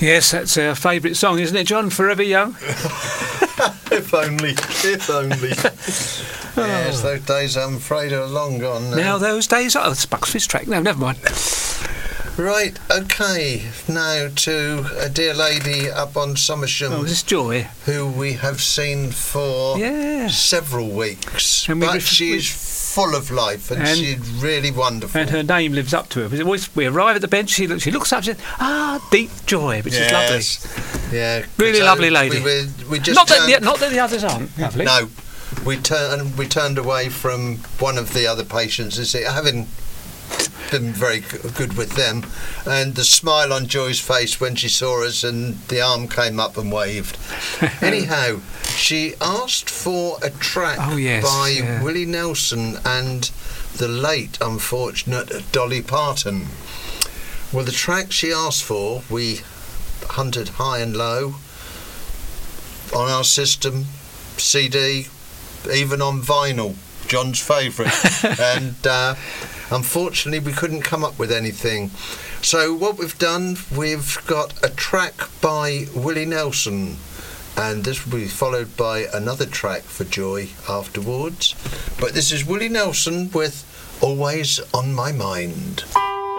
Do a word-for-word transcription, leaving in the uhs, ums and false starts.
Yes, that's our favourite song, isn't it, John? Forever Young. If only, if only. Yes, those days, I'm afraid, are long gone now. Now those days are... Oh, it's Bucks Fizz track. No, never mind. Right, OK, now to a dear lady up on Somersham. Oh, this is Joy. Who we have seen for yeah. several weeks. And we but ref- she's full of life and, and she's really wonderful. And her name lives up to her. We, always, we arrive at the bench, she, look, she looks up and says, ah, Deep Joy, which yes. is lovely. Yeah. Really so lovely lady. We, we, we just not, that turned, the, not that the others aren't lovely. No. We, turn, we turned away from one of the other patients and said, having been very good with them, and the smile on Joy's face when she saw us and the arm came up and waved. Anyhow, she asked for a track oh, yes, by yeah. Willie Nelson and the late, unfortunate Dolly Parton. Well, the track she asked for, we hunted high and low on our system, C D, even on vinyl, John's favourite, and uh, unfortunately we couldn't come up with anything. So what we've done, we've got a track by Willie Nelson, and this will be followed by another track for Joy afterwards. But this is Willie Nelson with Always on My Mind.